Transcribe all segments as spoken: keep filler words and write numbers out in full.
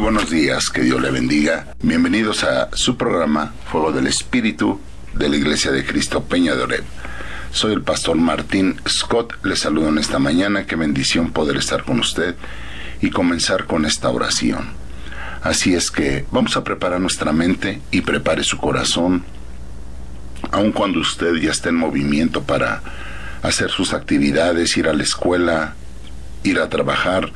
buenos días, que Dios le bendiga. Bienvenidos a su programa Fuego del Espíritu de la Iglesia de Cristo Peña de Oreb. Soy el pastor Martín Scott, les saludo en esta mañana. Qué bendición poder estar con usted y comenzar con esta oración. Así es que vamos a preparar nuestra mente y prepare su corazón, aun cuando usted ya esté en movimiento para hacer sus actividades, ir a la escuela, ir a trabajar.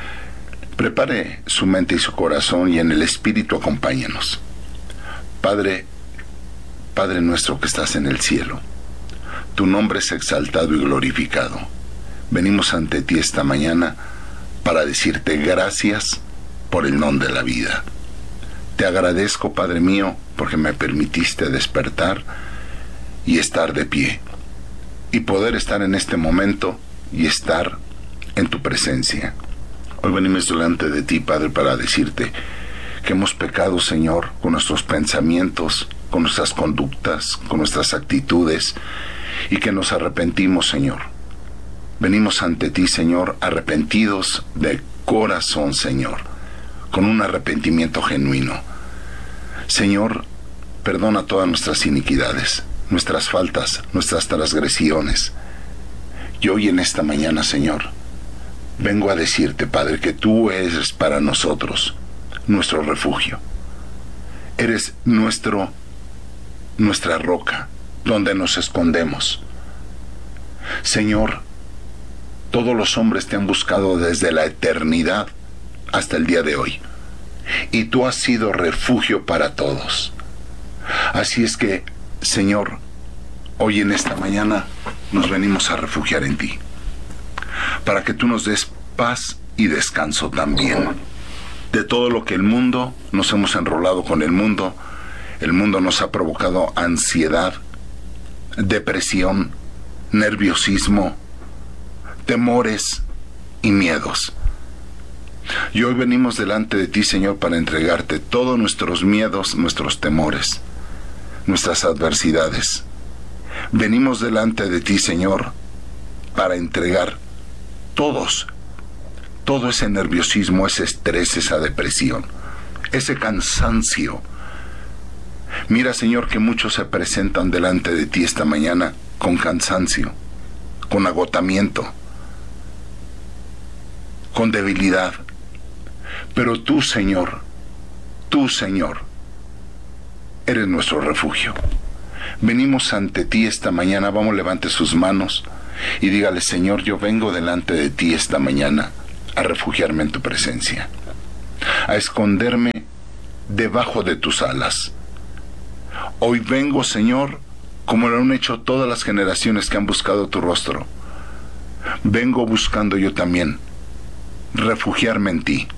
Prepare su mente y su corazón y en el Espíritu acompáñenos. Padre, Padre nuestro que estás en el cielo, tu nombre es exaltado y glorificado. Venimos ante ti esta mañana para decirte gracias por el don de la vida. Te agradezco, Padre mío, porque me permitiste despertar y estar de pie, y poder estar en este momento y estar en tu presencia. Hoy venimos delante de ti, Padre, para decirte que hemos pecado, Señor, con nuestros pensamientos, con nuestras conductas, con nuestras actitudes, y que nos arrepentimos, Señor. Venimos ante ti, Señor, arrepentidos de corazón, Señor, con un arrepentimiento genuino. Señor, perdona todas nuestras iniquidades, nuestras faltas, nuestras transgresiones. Y hoy en esta mañana, Señor, vengo a decirte, Padre, que tú eres para nosotros nuestro refugio. Eres nuestro, nuestra roca, donde nos escondemos. Señor, todos los hombres te han buscado desde la eternidad hasta el día de hoy, y tú has sido refugio para todos. Así es que, Señor, hoy en esta mañana nos venimos a refugiar en ti, para que tú nos des paz y descanso también. De todo lo que el mundo, nos hemos enrolado con el mundo, el mundo nos ha provocado ansiedad, depresión, nerviosismo, temores y miedos. Y hoy venimos delante de ti, Señor, para entregarte todos nuestros miedos, nuestros temores, nuestras adversidades. Venimos delante de ti, Señor, para entregar todos, todo ese nerviosismo, ese estrés, esa depresión, ese cansancio. Mira, Señor, que muchos se presentan delante de ti esta mañana con cansancio, con agotamiento, con debilidad. Pero tú, Señor, tú, Señor, eres nuestro refugio. Venimos ante ti esta mañana. Vamos, levante sus manos y dígale: Señor, yo vengo delante de ti esta mañana a refugiarme en tu presencia, a esconderme debajo de tus alas. Hoy vengo, Señor, como lo han hecho todas las generaciones que han buscado tu rostro. Vengo buscando yo también refugiarme en ti.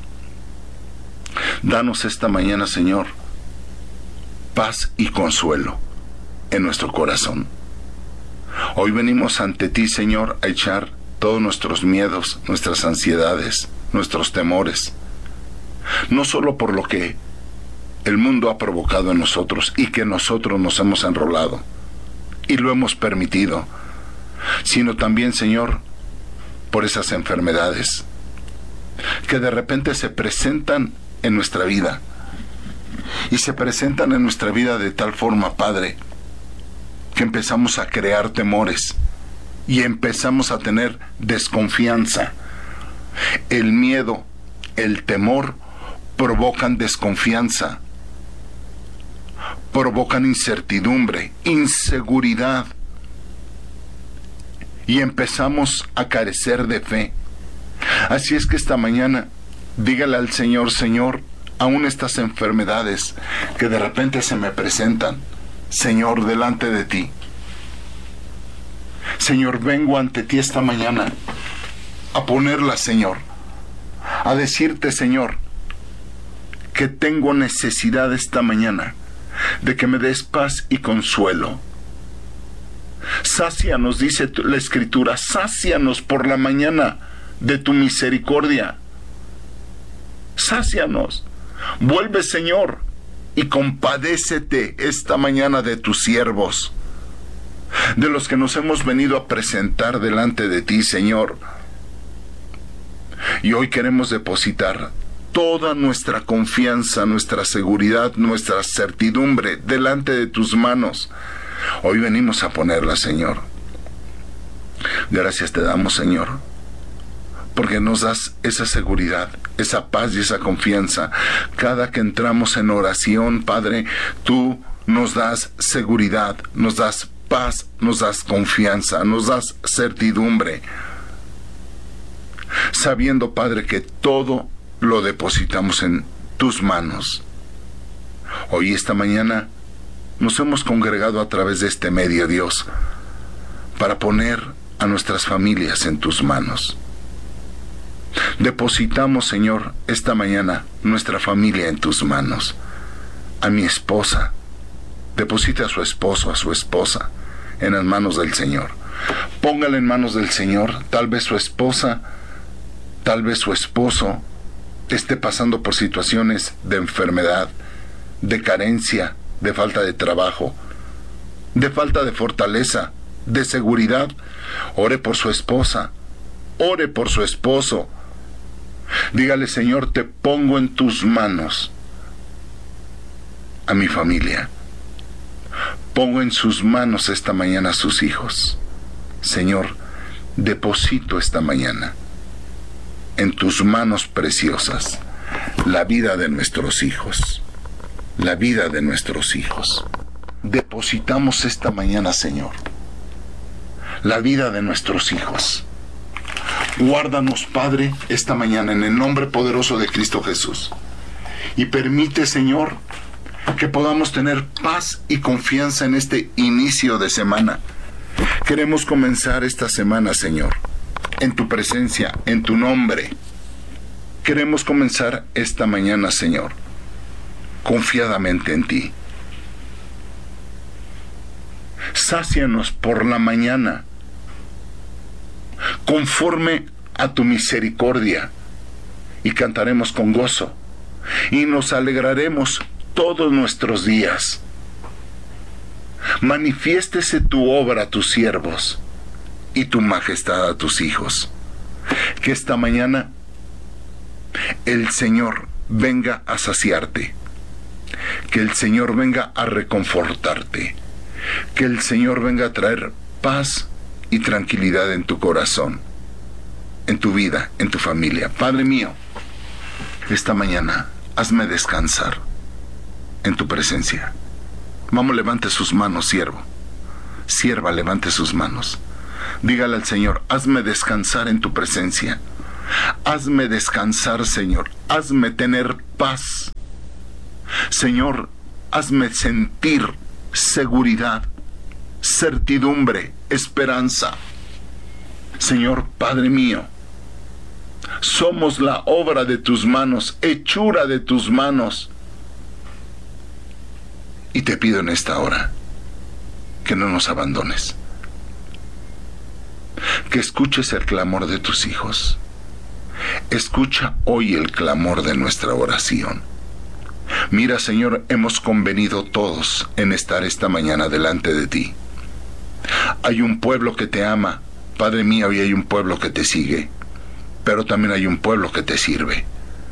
Danos esta mañana, Señor, paz y consuelo en nuestro corazón. Hoy venimos ante ti, Señor, a echar todos nuestros miedos, nuestras ansiedades, nuestros temores, no solo por lo que el mundo ha provocado en nosotros y que nosotros nos hemos enrolado y lo hemos permitido, sino también, Señor, por esas enfermedades que de repente se presentan en nuestra vida, y se presentan en nuestra vida de tal forma, Padre, que empezamos a crear temores y empezamos a tener desconfianza. El miedo, el temor provocan desconfianza, provocan incertidumbre, inseguridad, y empezamos a carecer de fe. Así es que esta mañana dígale al Señor: Señor, aún estas enfermedades que de repente se me presentan, Señor, delante de ti, Señor, vengo ante ti esta mañana a ponerlas, Señor, a decirte, Señor, que tengo necesidad esta mañana de que me des paz y consuelo. Sácianos, dice la Escritura, sácianos por la mañana de tu misericordia. Sácianos. Vuelve, Señor, y compadécete esta mañana de tus siervos, de los que nos hemos venido a presentar delante de ti, Señor. Y hoy queremos depositar toda nuestra confianza, nuestra seguridad, nuestra certidumbre delante de tus manos. Hoy venimos a ponerla, Señor. Gracias te damos, Señor, porque nos das esa seguridad, esa paz y esa confianza. Cada que entramos en oración, Padre, tú nos das seguridad, nos das paz, nos das confianza, nos das certidumbre, sabiendo, Padre, que todo lo depositamos en tus manos. Hoy, esta mañana, nos hemos congregado a través de este medio, Dios, para poner a nuestras familias en tus manos. Depositamos, Señor, esta mañana nuestra familia en tus manos. A mi esposa, deposita a su esposo, a su esposa, en las manos del Señor. Póngala en manos del Señor. Tal vez su esposa, tal vez su esposo esté pasando por situaciones de enfermedad, de carencia, de falta de trabajo, de falta de fortaleza, de seguridad. Ore por su esposa, ore por su esposo. Dígale: Señor, te pongo en tus manos a mi familia. Pongo en sus manos esta mañana a sus hijos. Señor, deposito esta mañana en tus manos preciosas la vida de nuestros hijos, la vida de nuestros hijos. Depositamos esta mañana, Señor, la vida de nuestros hijos. Guárdanos, Padre, esta mañana en el nombre poderoso de Cristo Jesús. Y permite, Señor, que podamos tener paz y confianza en este inicio de semana. Queremos comenzar esta semana, Señor, en tu presencia, en tu nombre. Queremos comenzar esta mañana, Señor, confiadamente en ti. Sácianos por la mañana, conforme a tu misericordia, y cantaremos con gozo, y nos alegraremos todos nuestros días. Manifiéstese tu obra a tus siervos, y tu majestad a tus hijos. Que esta mañana el Señor venga a saciarte, que el Señor venga a reconfortarte, que el Señor venga a traer paz y tranquilidad en tu corazón, en tu vida, en tu familia. Padre mío, esta mañana hazme descansar en tu presencia. Vamos, levante sus manos, siervo. Sierva, levante sus manos. Dígale al Señor: hazme descansar en tu presencia. Hazme descansar, Señor. Hazme tener paz. Señor, hazme sentir seguridad, certidumbre, esperanza. Señor, Padre mío, somos la obra de tus manos, hechura de tus manos. Y te pido en esta hora que no nos abandones, que escuches el clamor de tus hijos. Escucha hoy el clamor de nuestra oración. Mira, Señor, hemos convenido todos en estar esta mañana delante de ti. Hay un pueblo que te ama, Padre mío, y hay un pueblo que te sigue, pero también hay un pueblo que te sirve.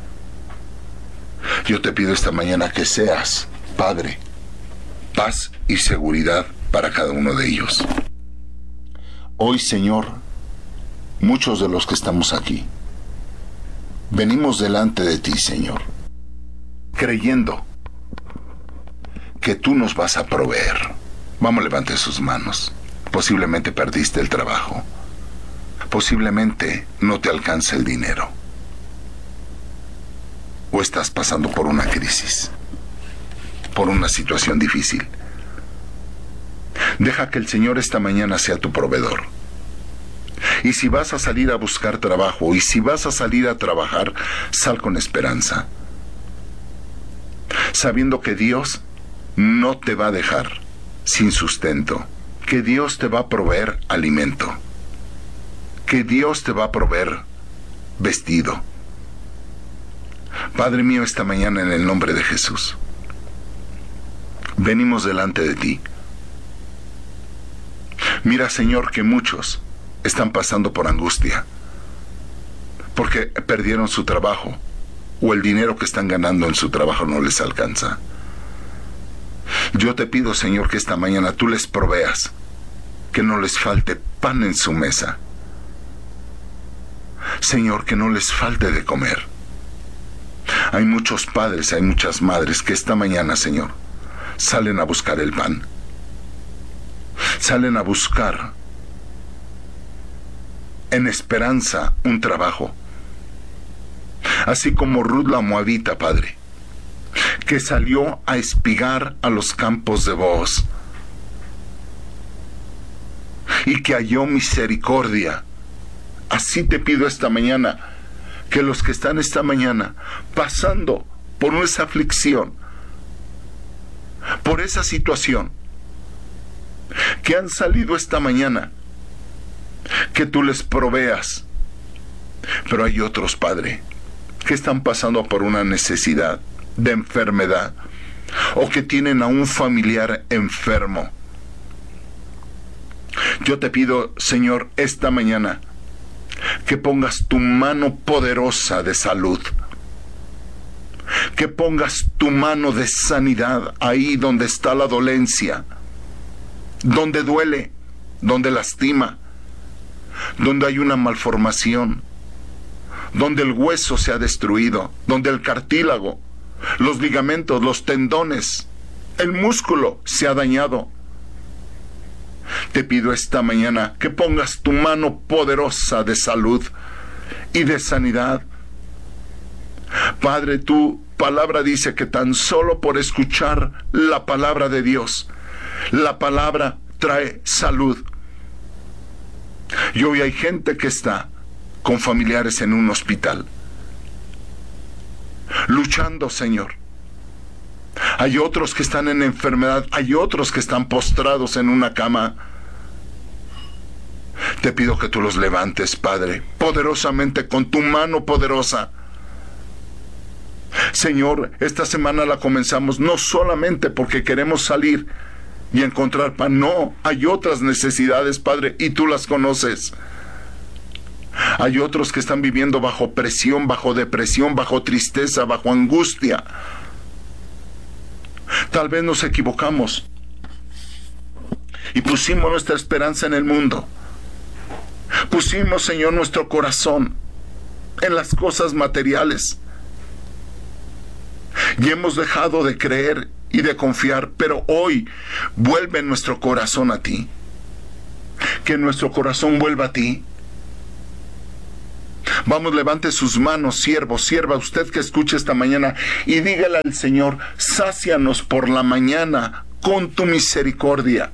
Yo te pido esta mañana que seas, Padre, paz y seguridad para cada uno de ellos. Hoy, Señor, muchos de los que estamos aquí venimos delante de ti, Señor, creyendo que tú nos vas a proveer. Vamos, levante sus manos. Posiblemente perdiste el trabajo. Posiblemente no te alcanza el dinero. O estás pasando por una crisis, por una situación difícil. Deja que el Señor esta mañana sea tu proveedor. Y si vas a salir a buscar trabajo, y si vas a salir a trabajar, sal con esperanza, sabiendo que Dios no te va a dejar sin sustento, que Dios te va a proveer alimento, que Dios te va a proveer vestido. Padre mío, esta mañana en el nombre de Jesús, venimos delante de ti. Mira, Señor, que muchos están pasando por angustia, porque perdieron su trabajo, o el dinero que están ganando en su trabajo no les alcanza. Yo te pido, Señor, que esta mañana tú les proveas, que no les falte pan en su mesa. Señor, que no les falte de comer. Hay muchos padres, hay muchas madres que esta mañana, Señor, salen a buscar el pan. Salen a buscar en esperanza un trabajo. Así como Ruth la Moabita, Padre, que salió a espigar a los campos de Booz y que halló misericordia. Así te pido esta mañana que los que están esta mañana pasando por esa aflicción, por esa situación, que han salido esta mañana, que tú les proveas. Pero hay otros, Padre, que están pasando por una necesidad de enfermedad, o que tienen a un familiar enfermo. Yo te pido, Señor, esta mañana, que pongas tu mano poderosa de salud, que pongas tu mano de sanidad ahí donde está la dolencia, donde duele, donde lastima, donde hay una malformación, donde el hueso se ha destruido, donde el cartílago, los ligamentos, los tendones, el músculo se ha dañado. Te pido esta mañana que pongas tu mano poderosa de salud y de sanidad. Padre, tu palabra dice que tan solo por escuchar la palabra de Dios, la palabra trae salud. Y hoy hay gente que está con familiares en un hospital, luchando, Señor. Hay otros que están en enfermedad, hay otros que están postrados en una cama. Te pido que tú los levantes, Padre, poderosamente, con tu mano poderosa. Señor, esta semana la comenzamos no solamente porque queremos salir y encontrar pan, no, hay otras necesidades, Padre, y tú las conoces. Hay otros que están viviendo bajo presión, bajo depresión, bajo tristeza, bajo angustia. Tal vez nos equivocamos y pusimos nuestra esperanza en el mundo. Pusimos, Señor, nuestro corazón en las cosas materiales. Y hemos dejado de creer y de confiar, pero hoy vuelve nuestro corazón a ti. Que nuestro corazón vuelva a ti. Vamos, levante sus manos, siervo, sierva, usted que escuche esta mañana, y dígale al Señor: sácianos por la mañana con tu misericordia.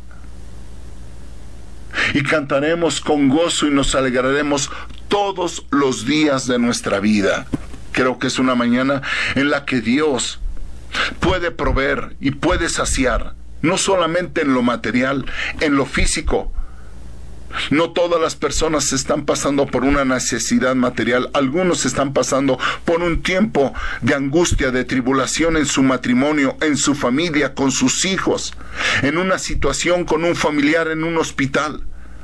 Y cantaremos con gozo y nos alegraremos todos los días de nuestra vida. Creo que es una mañana en la que Dios puede proveer y puede saciar, no solamente en lo material, en lo físico. No todas las personas están pasando por una necesidad material. Algunos están pasando por un tiempo de angustia, de tribulación en su matrimonio, en su familia, con sus hijos, en una situación con un familiar en un hospital.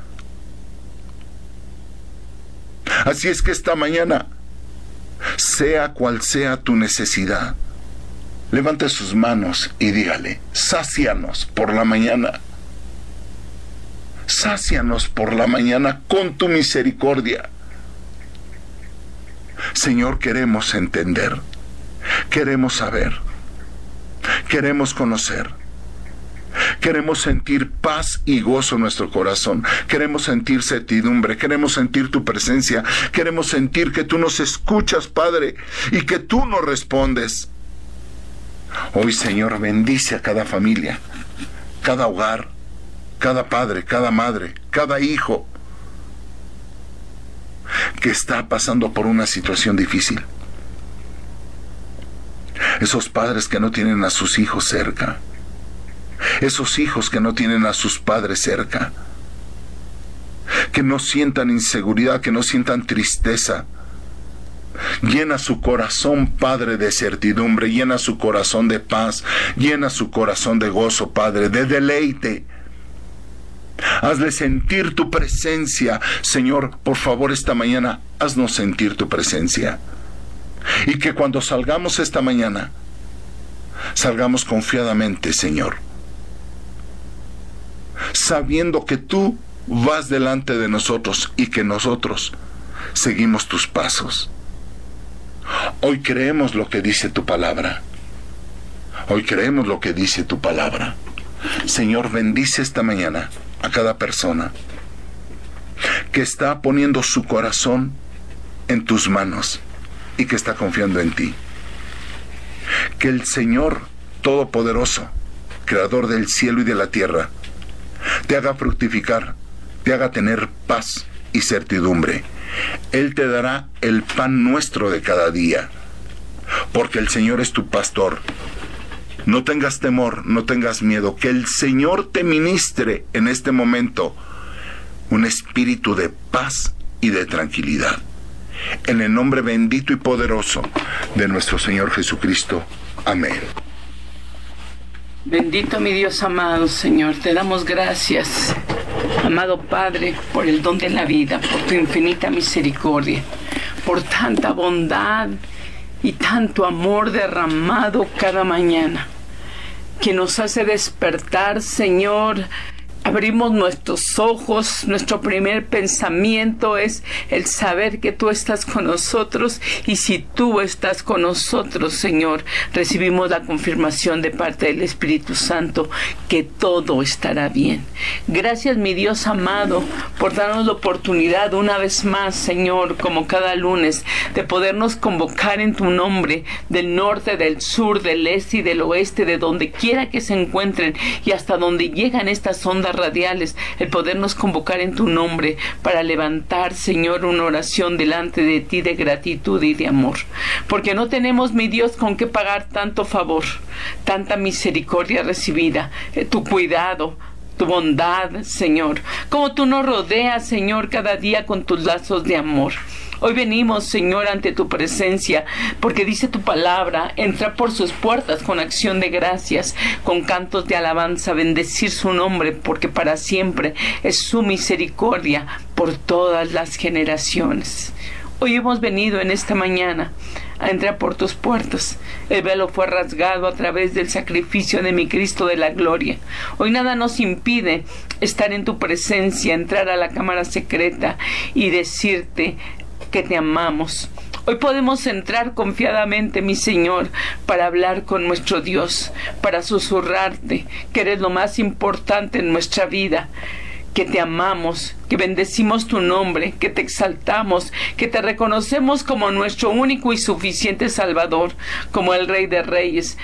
Así es que esta mañana, sea cual sea tu necesidad, levante sus manos y dígale: sácianos por la mañana. Sácianos por la mañana con tu misericordia. Señor, queremos entender, queremos saber, queremos conocer, queremos sentir paz y gozo en nuestro corazón, queremos sentir certidumbre, queremos sentir tu presencia, queremos sentir que tú nos escuchas, Padre, y que tú nos respondes. Hoy, Señor, bendice a cada familia, cada hogar, cada padre, cada madre, cada hijo que está pasando por una situación difícil. Esos padres que no tienen a sus hijos cerca, esos hijos que no tienen a sus padres cerca, que no sientan inseguridad, que no sientan tristeza. Llena su corazón, Padre, de certidumbre, llena su corazón de paz, llena su corazón de gozo, Padre, de deleite. Hazle sentir tu presencia, Señor. Por favor, esta mañana haznos sentir tu presencia. Y que cuando salgamos esta mañana, salgamos confiadamente, Señor, sabiendo que tú vas delante de nosotros y que nosotros seguimos tus pasos. Hoy creemos lo que dice tu palabra. Hoy creemos lo que dice tu palabra. Señor, bendice esta mañana a cada persona que está poniendo su corazón en tus manos y que está confiando en ti. Que el Señor Todopoderoso, Creador del cielo y de la tierra, te haga fructificar, te haga tener paz y certidumbre. Él te dará el pan nuestro de cada día, porque el Señor es tu pastor. No tengas temor, no tengas miedo, que el Señor te ministre en este momento un espíritu de paz y de tranquilidad. En el nombre bendito y poderoso de nuestro Señor Jesucristo. Amén. Bendito mi Dios amado, Señor, te damos gracias, amado Padre, por el don de la vida, por tu infinita misericordia, por tanta bondad y tanto amor derramado cada mañana, que nos hace despertar, Señor. Abrimos nuestros ojos, nuestro primer pensamiento es el saber que tú estás con nosotros, y si tú estás con nosotros, Señor, recibimos la confirmación de parte del Espíritu Santo que todo estará bien. Gracias, mi Dios amado, por darnos la oportunidad una vez más, Señor, como cada lunes, de podernos convocar en tu nombre, del norte, del sur, del este y del oeste, de donde quiera que se encuentren y hasta donde llegan estas ondas radiales, el podernos convocar en tu nombre para levantar, Señor, una oración delante de ti de gratitud y de amor, porque no tenemos, mi Dios, con qué pagar tanto favor, tanta misericordia recibida, eh, tu cuidado, tu bondad, Señor, como tú nos rodeas, Señor, cada día con tus lazos de amor. Hoy venimos, Señor, ante tu presencia, porque dice tu palabra, entrar por sus puertas con acción de gracias, con cantos de alabanza, bendecir su nombre, porque para siempre es su misericordia por todas las generaciones. Hoy hemos venido en esta mañana a entrar por tus puertas. El velo fue rasgado a través del sacrificio de mi Cristo de la gloria. Hoy nada nos impide estar en tu presencia, entrar a la cámara secreta y decirte que te amamos. Hoy podemos entrar confiadamente, mi Señor, para hablar con nuestro Dios, para susurrarte que eres lo más importante en nuestra vida, que te amamos, que bendecimos tu nombre, que te exaltamos, que te reconocemos como nuestro único y suficiente Salvador, como el Rey de Reyes,